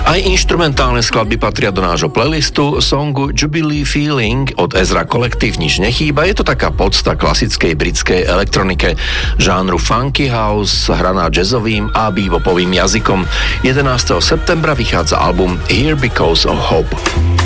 Aj inštrumentálne skladby patria do nášho playlistu. Songu Jubilee Feeling od Ezra Collective nič nechýba. Je to taká podsta klasickej britskej elektronike, žánru funky house, hraná jazzovým a bebopovým jazykom. 11. septembra vychádza album Here Because of Hope.